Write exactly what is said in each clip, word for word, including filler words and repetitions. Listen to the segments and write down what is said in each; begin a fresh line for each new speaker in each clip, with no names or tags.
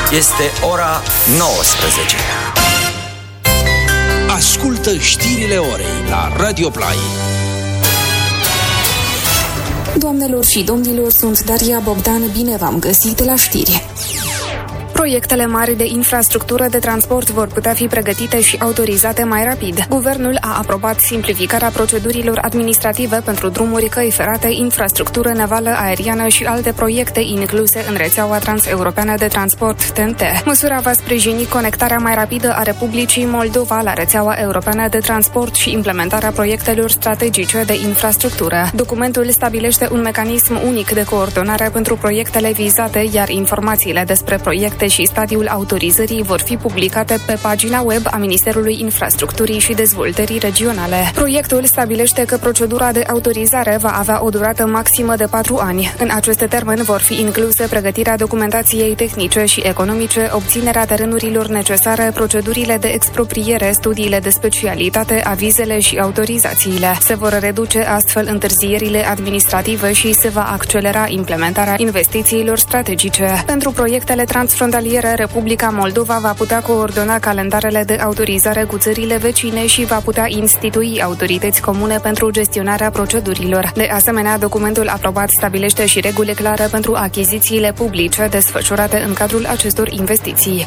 Este ora nouăsprezece.
Ascultă știrile orei la Radio Play.
Doamnelor și domnilor, sunt Daria Bogdan, bine v-am găsit la știri. Proiectele mari de infrastructură de transport vor putea fi pregătite și autorizate mai rapid. Guvernul a aprobat simplificarea procedurilor administrative pentru drumuri, căi ferate, infrastructură navală, aeriană și alte proiecte incluse în rețeaua transeuropeană de transport T N T. Măsura va sprijini conectarea mai rapidă a Republicii Moldova la rețeaua europeană de transport și implementarea proiectelor strategice de infrastructură. Documentul stabilește un mecanism unic de coordonare pentru proiectele vizate, iar informațiile despre proiecte și stadiul autorizării vor fi publicate pe pagina web a Ministerului Infrastructurii și Dezvoltării Regionale. Proiectul stabilește că procedura de autorizare va avea o durată maximă de patru ani. În aceste termeni vor fi incluse pregătirea documentației tehnice și economice, obținerea terenurilor necesare, procedurile de expropriere, studiile de specialitate, avizele și autorizațiile. Se vor reduce astfel întârzierile administrative și se va accelera implementarea investițiilor strategice. Pentru proiectele transfrontaliere, Republica Moldova va putea coordona calendarele de autorizare cu țările vecine și va putea institui autorități comune pentru gestionarea procedurilor. De asemenea, documentul aprobat stabilește și reguli clare pentru achizițiile publice desfășurate în cadrul acestor investiții.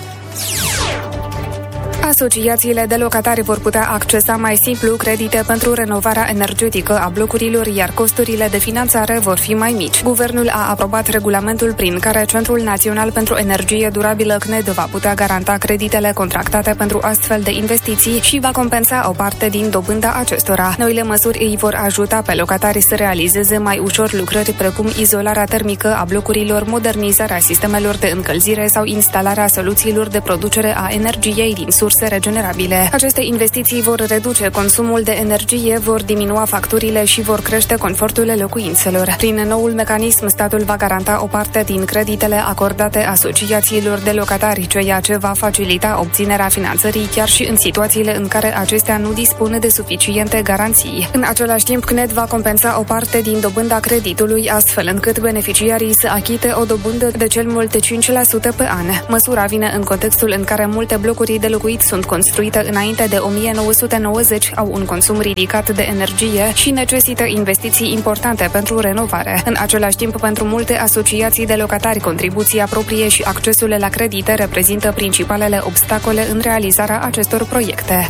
Asociațiile de locatari vor putea accesa mai simplu credite pentru renovarea energetică a blocurilor, iar costurile de finanțare vor fi mai mici. Guvernul a aprobat regulamentul prin care Centrul Național pentru Energie Durabilă C N E D va putea garanta creditele contractate pentru astfel de investiții și va compensa o parte din dobânda acestora. Noile măsuri îi vor ajuta pe locatari să realizeze mai ușor lucrări precum izolarea termică a blocurilor, modernizarea sistemelor de încălzire sau instalarea soluțiilor de producere a energiei din surse regenerabile. Aceste investiții vor reduce consumul de energie, vor diminua facturile și vor crește confortul locuințelor. Prin noul mecanism, statul va garanta o parte din creditele acordate asociațiilor de locatari, ceea ce va facilita obținerea finanțării chiar și în situațiile în care acestea nu dispun de suficiente garanții. În același timp, C N E D va compensa o parte din dobânda creditului, astfel încât beneficiarii să achite o dobândă de cel mult cinci la sută pe an. Măsura vine în contextul în care multe blocuri de locuit sunt construite înainte de o mie nouă sute nouăzeci, au un consum ridicat de energie și necesită investiții importante pentru renovare. În același timp, pentru multe asociații de locatari, contribuția proprie și accesul la credite reprezintă principalele obstacole în realizarea acestor proiecte.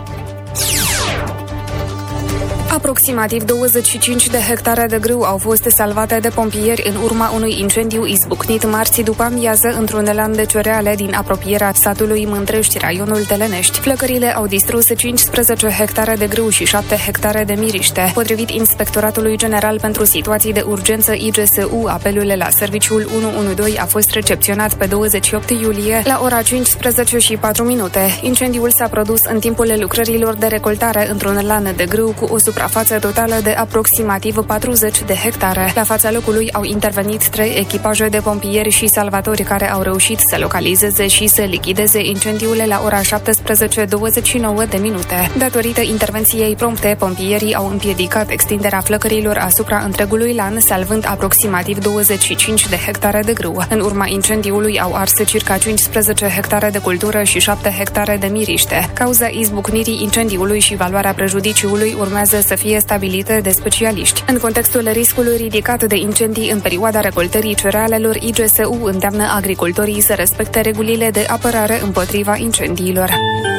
Aproximativ douăzeci și cinci de hectare de grâu au fost salvate de pompieri în urma unui incendiu izbucnit marți după amiază într-un lan de cereale din apropierea satului Mândrești, raionul Telenești. Flăcările au distrus cincisprezece hectare de grâu și șapte hectare de miriște. Potrivit Inspectoratului General pentru Situații de Urgență I G S U, apelul la serviciul unu unu doi a fost recepționat pe douăzeci și opt iulie la ora cincisprezece și patru minute. Incendiul s-a produs în timpul lucrărilor de recoltare într-un lan de grâu cu o suprafață totală de aproximativ patruzeci de hectare. La fața locului au intervenit trei echipaje de pompieri și salvatori care au reușit să localizeze și să lichideze incendiul la ora șaptesprezece douăzeci și nouă de minute. Datorită intervenției prompte, pompierii au împiedicat extinderea flăcărilor asupra întregului lan, salvând aproximativ douăzeci și cinci de hectare de grâu. În urma incendiului au ars circa cincisprezece hectare de cultură și șapte hectare de miriște. Cauza izbucnirii incendiului și valoarea prejudiciului urmează să fie stabilite de specialiști. În contextul riscului ridicat de incendii în perioada recoltării cerealelor, I G S U îndeamnă agricultorii să respecte regulile de apărare împotriva incendiilor.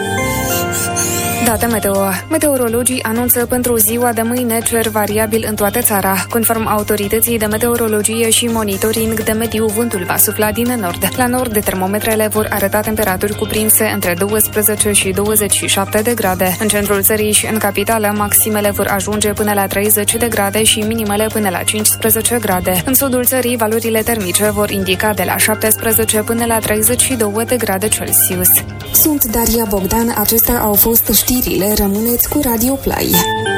Date meteo. Meteorologii anunță pentru ziua de mâine cer variabil în toată țara. Conform autorității de meteorologie și monitoring de mediu, vântul va sufla din nord. La nord, termometrele vor arăta temperaturi cuprinse între douăsprezece și douăzeci și șapte de grade. În centrul țării și în capitală, maximele vor ajunge până la treizeci de grade și minimele până la cincisprezece grade. În sudul țării, valorile termice vor indica de la șaptesprezece până la treizeci și două de grade Celsius. Sunt Daria Bogdan, acestea au fost știrile, rămâneți cu Radio Play.